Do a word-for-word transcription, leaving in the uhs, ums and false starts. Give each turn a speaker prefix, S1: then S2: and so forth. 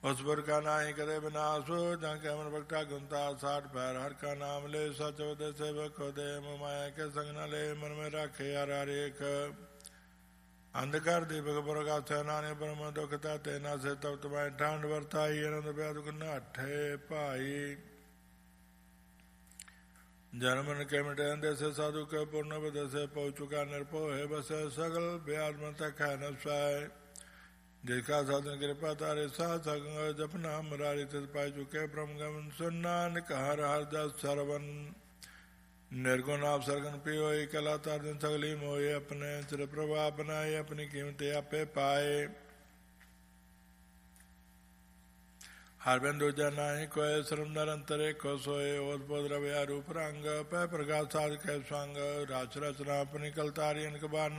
S1: उस पुर का नाई करे विनाश जहाँ के अमर भक्ता गुंता साठ पैर हर का नाम ले सच उदय से बखोदे माया के संग न ले मन में रखे यार एक अंधकार दीपक पुर का सेनानी परम दुखता तेना से तब तुम्हारी ठांड बरताई आनंद व्याध न अठे पाई जन्मन के मिटे अंधे से साधु के पूर्ण बद से पहुँच चुका निर्भो है बस सगल ब्याज में तक है नफसाए जिसका साधन कृपा तारे साथ जपना मुरारी तत् पाई चुके ब्रह्म गमन सुन्ना निकहर हर दस सरवन निर्गुण आप सरगन पियो कला तारन सगली मोए अपने चिर प्रभा बनाए अपनी कीमतें आपे पाए हर बिंदु जनाई कोय श्रम नरंतरे को सोए ओत बोध रव्या रूप रंग पै प्रकाश साध कै स्वांग राज रचना अपनी कलतारी इनके बार